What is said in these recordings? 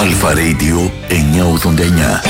Αλφα Radio 989.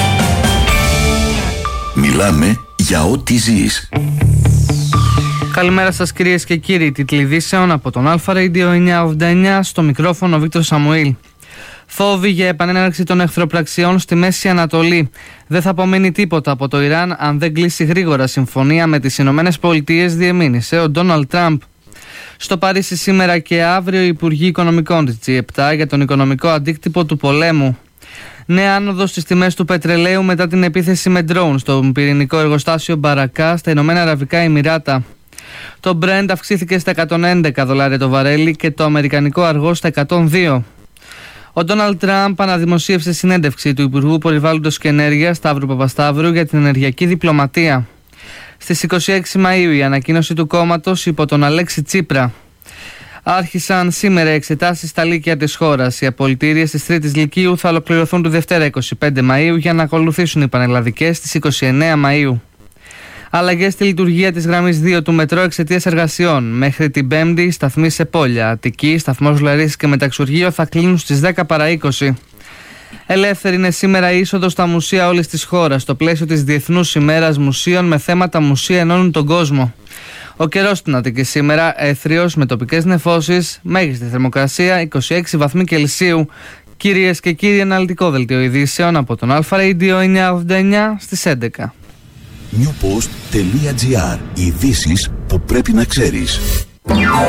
Μιλάμε για ό,τι ζεις. Καλημέρα σας κυρίες και κύριοι. Τίτλοι ειδήσεων από τον Αλφα Radio 989. Στο μικρόφωνο Βίκτορ Σαμουήλ. Φόβοι για επανέναρξη των εχθροπραξιών στη Μέση Ανατολή. Δεν θα απομείνει τίποτα από το Ιράν αν δεν κλείσει γρήγορα συμφωνία με τις Ηνωμένες Πολιτείες, διεμήνυσε ο Ντόναλντ Τραμπ. Στο Παρίσι σήμερα και αύριο οι Υπουργοί Οικονομικών της G7 για τον οικονομικό αντίκτυπο του πολέμου. Νέα άνοδος στις τιμές του πετρελαίου μετά την επίθεση με ντρόουν στο πυρηνικό εργοστάσιο Μπαρακά στα Ηνωμένα Αραβικά Εμιράτα. Το Brent αυξήθηκε στα $111 το βαρέλι και το αμερικανικό αργό στα 102. Ο Ντόναλντ Τραμπ αναδημοσίευσε συνέντευξη του Υπουργού Περιβάλλοντος και Ενέργειας Σταύρου Παπασταύρου για την ενεργειακή διπλωματία. Στις 26 Μαΐου η ανακοίνωση του κόμματος υπό τον Αλέξη Τσίπρα. Άρχισαν σήμερα εξετάσεις στα λύκεια της χώρας. Οι απολυτήριες της 3ης Λυκείου θα ολοκληρωθούν τη Δευτέρα 25 Μαΐου για να ακολουθήσουν οι πανελλαδικές στις 29 Μαΐου. Αλλαγές στη λειτουργία της γραμμής 2 του μετρό εξαιτίας εργασιών. Μέχρι την Πέμπτη, σταθμοί σε Πόλια, Αττική, σταθμός Λαρίσης και Μεταξουργείο θα κλείνουν στις 10 παρά 20. Ελεύθερη είναι σήμερα η είσοδος στα μουσεία όλης της χώρας, στο πλαίσιο της Διεθνούς ημέρας μουσείων με θέματα μουσεία ενώνουν τον κόσμο. Ο καιρός στην Αττική σήμερα έθριος με τοπικές νεφώσεις, μέγιστη θερμοκρασία 26 βαθμοί Κελσίου. Κυρίες και κύριοι, αναλυτικό δελτίο ειδήσεων από τον Αλφα Radio 989 στις 11. Newpost.gr. Ειδήσεις που πρέπει να ξέρεις.